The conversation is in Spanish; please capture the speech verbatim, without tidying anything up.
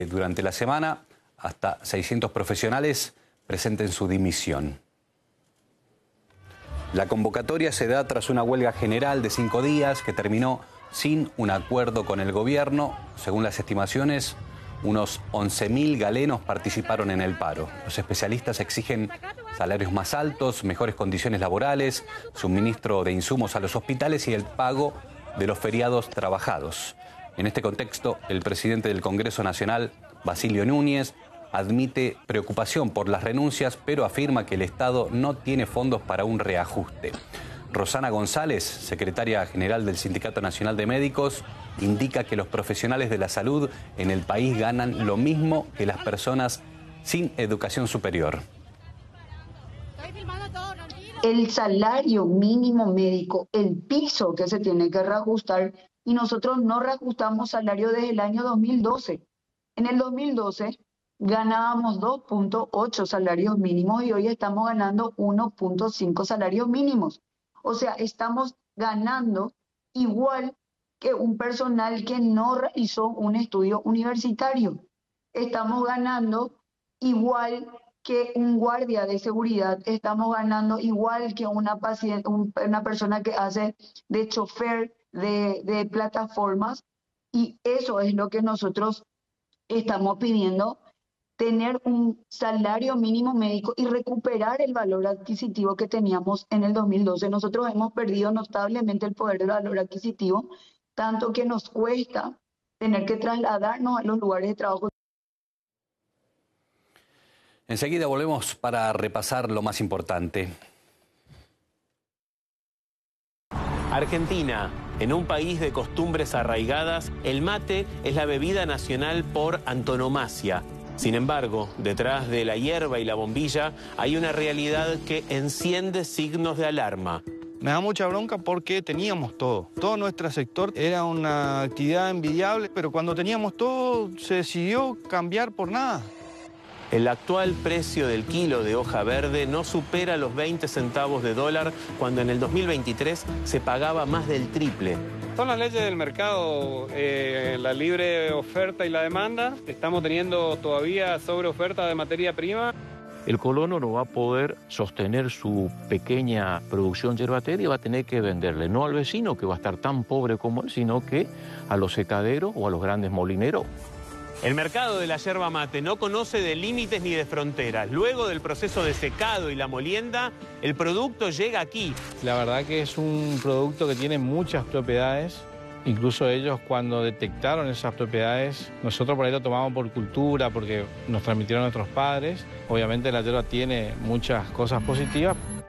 Durante la semana, hasta seiscientos profesionales presenten su dimisión. La convocatoria se da tras una huelga general de cinco días que terminó sin un acuerdo con el gobierno. Según las estimaciones, unos once mil galenos participaron en el paro. Los especialistas exigen salarios más altos, mejores condiciones laborales, suministro de insumos a los hospitales y el pago de los feriados trabajados. En este contexto, el presidente del Congreso Nacional, Basilio Núñez, admite preocupación por las renuncias, pero afirma que el Estado no tiene fondos para un reajuste. Rosana González, secretaria general del Sindicato Nacional de Médicos, indica que los profesionales de la salud en el país ganan lo mismo que las personas sin educación superior. El salario mínimo médico, el piso que se tiene que reajustar, y nosotros no reajustamos salario desde el año dos mil doce. En el dos mil doce ganábamos dos punto ocho salarios mínimos y hoy estamos ganando uno punto cinco salarios mínimos. O sea, estamos ganando igual que un personal que no realizó un estudio universitario. Estamos ganando igual que un guardia de seguridad. Estamos ganando igual que una, paciente, un, una persona que hace de chofer de, de plataformas. Y eso es lo que nosotros estamos pidiendo, tener un salario mínimo médico y recuperar el valor adquisitivo que teníamos en el dos mil doce. Nosotros hemos perdido notablemente el poder del valor adquisitivo, tanto que nos cuesta tener que trasladarnos a los lugares de trabajo. Enseguida volvemos para repasar lo más importante. Argentina, en un país de costumbres arraigadas, el mate es la bebida nacional por antonomasia. Sin embargo, detrás de la hierba y la bombilla hay una realidad que enciende signos de alarma. Me da mucha bronca porque teníamos todo. Todo nuestro sector era una actividad envidiable, pero cuando teníamos todo se decidió cambiar por nada. El actual precio del kilo de hoja verde no supera los veinte centavos de dólar, cuando en el dos mil veintitrés se pagaba más del triple. Son las leyes del mercado, eh, la libre oferta y la demanda. Estamos teniendo todavía sobreoferta de materia prima. El colono no va a poder sostener su pequeña producción yerbatera y va a tener que venderle no al vecino, que va a estar tan pobre como él, sino que a los secaderos o a los grandes molineros. El mercado de la yerba mate no conoce de límites ni de fronteras. Luego del proceso de secado y la molienda, el producto llega aquí. La verdad que es un producto que tiene muchas propiedades. Incluso ellos, cuando detectaron esas propiedades, nosotros por ahí lo tomamos por cultura, porque nos transmitieron nuestros padres. Obviamente la yerba tiene muchas cosas positivas.